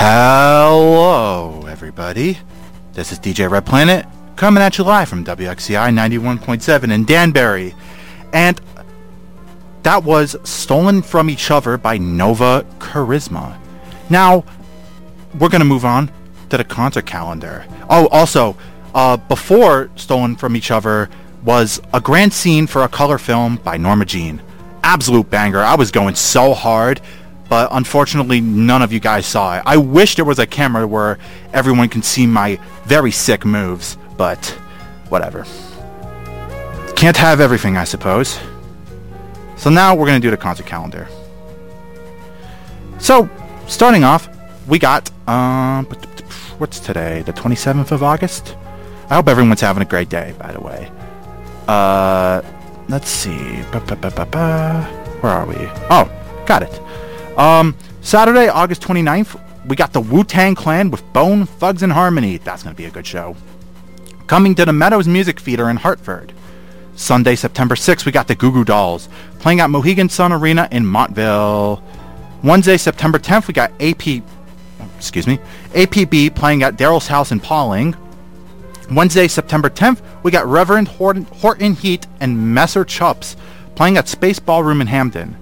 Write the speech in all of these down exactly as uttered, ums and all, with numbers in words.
Hello, everybody. This is D J Red Planet coming at you live from W X C I ninety-one point seven in Danbury. And that was Stolen From Each Other by Nova Charisma. Now, we're going to move on to the concert calendar. Oh, also, uh, before Stolen From Each Other was A Grand Scene for a Color Film by Norma Jean. Absolute banger. I was going so hard, but unfortunately none of you guys saw it. I wish there was a camera where everyone can see my very sick moves, but whatever. Can't have everything, I suppose. So now we're going to do the concert calendar. So, starting off, we got, um, what's today? The twenty-seventh of August? I hope everyone's having a great day, by the way. Uh, let's see. Ba-ba-ba-ba-ba. Where are we? Oh, got it. Um, Saturday, August twenty-ninth, we got the Wu-Tang Clan with Bone Thugs and Harmony. That's going to be a good show. Coming to the Meadows Music Theater in Hartford. Sunday, September sixth, we got the Goo Goo Dolls playing at Mohegan Sun Arena in Montville. Wednesday, September tenth, we got A P, excuse me, A P B playing at Daryl's House in Pauling. Wednesday, September tenth, we got Reverend Horton, Horton Heat and Messer Chups playing at Space Ballroom in Hamden.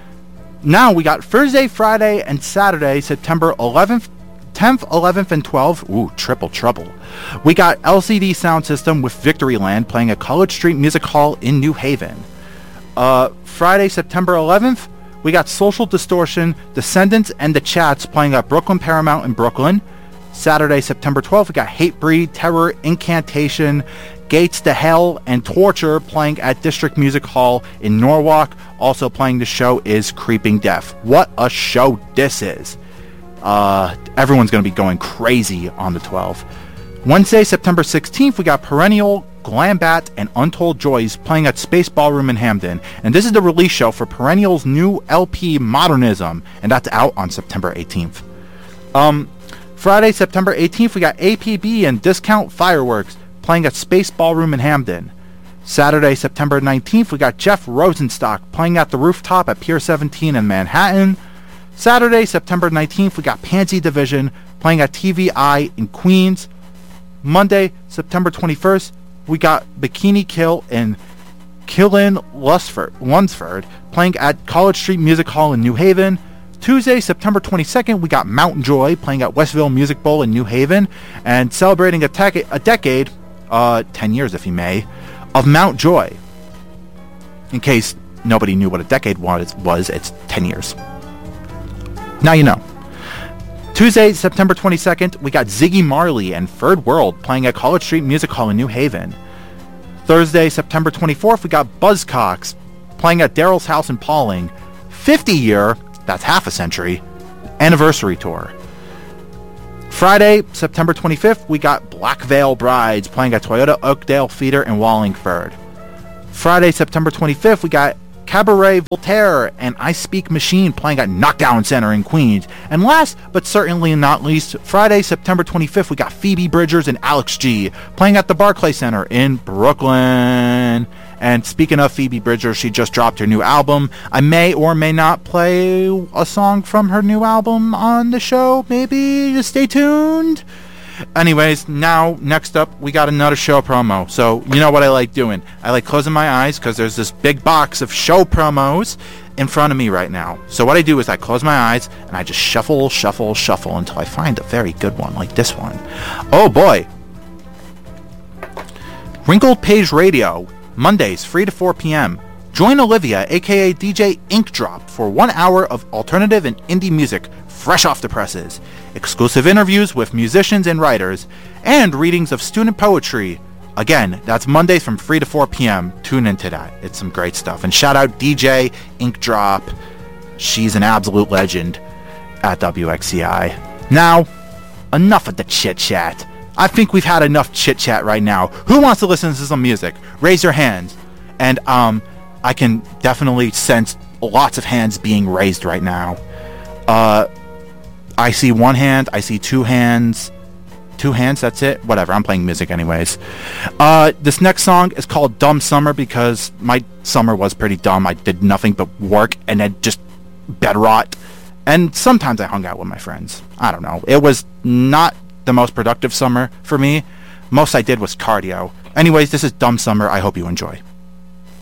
Now we got Thursday, Friday, and Saturday, September eleventh, tenth, eleventh, and twelfth. Ooh, triple trouble. We got L C D Sound System with Victoryland playing at College Street Music Hall in New Haven. Uh, Friday, September eleventh, we got Social Distortion, Descendants, and The Chats playing at Brooklyn Paramount in Brooklyn. Saturday, September twelfth, we got Hatebreed, Terror, Incantation, Gates to Hell, and Torture playing at District Music Hall in Norwalk. Also playing the show is Creeping Death. What a show this is. Uh, everyone's going to be going crazy on the twelfth. Wednesday, September sixteenth, we got Perennial, Glambat, and Untold Joys playing at Space Ballroom in Hamden. And this is the release show for Perennial's new L P, Modernism, and that's out on September eighteenth. Um, Friday, September eighteenth, we got A P B and Discount Fireworks playing at Space Ballroom in Hamden. Saturday, September nineteenth, we got Jeff Rosenstock playing at the Rooftop at Pier seventeen in Manhattan. Saturday, September nineteenth, we got Pansy Division playing at T V I in Queens. Monday, September twenty-first, we got Bikini Kill and Killin Lunsford, Lunsford playing at College Street Music Hall in New Haven. Tuesday, September twenty-second, we got Mountain Joy playing at Westville Music Bowl in New Haven. And celebrating a, tec- a decade, uh, ten years if you may, of Mount Joy. In case nobody knew what a decade was, was it's ten years. Now you know. Tuesday, September twenty-second, we got Ziggy Marley and Third World playing at College Street Music Hall in New Haven. Thursday, September twenty-fourth, we got Buzzcocks playing at Daryl's House in Pauling. fifty year, that's half a century, anniversary tour. Friday, September twenty-fifth, we got Black Veil Brides playing at Toyota Oakdale Theater in Wallingford. Friday, September twenty-fifth, we got Cabaret Voltaire and I Speak Machine playing at Knockdown Center in Queens. And last, but certainly not least, Friday, September twenty-fifth, we got Phoebe Bridgers and Alex G playing at the Barclay Center in Brooklyn. And speaking of Phoebe Bridgers, she just dropped her new album. I may or may not play a song from her new album on the show. Maybe just stay tuned. Anyways, now, next up, we got another show promo. So, you know what I like doing. I like closing my eyes because there's this big box of show promos in front of me right now. So what I do is I close my eyes and I just shuffle, shuffle, shuffle until I find a very good one, like this one. Oh boy. Wrinkled Page Radio, Mondays, three to four p.m. Join Olivia, aka D J Ink Drop, for one hour of alternative and indie music fresh off the presses, exclusive interviews with musicians and writers, and readings of student poetry. Again, that's Mondays from three to four p.m. Tune into that. It's some great stuff. And shout out D J Ink Drop. She's an absolute legend at W X C I. Now, enough of the chit-chat. I think we've had enough chit-chat right now. Who wants to listen to some music? Raise your hands. And um, I can definitely sense lots of hands being raised right now. Uh, I see one hand. I see two hands. Two hands, that's it? Whatever, I'm playing music anyways. Uh, this next song is called Dumb Summer because my summer was pretty dumb. I did nothing but work and then just bed rot. And sometimes I hung out with my friends. I don't know. It was not the most productive summer for me. Most I did was cardio. Anyways, this is Dumb Summer. I hope you enjoy.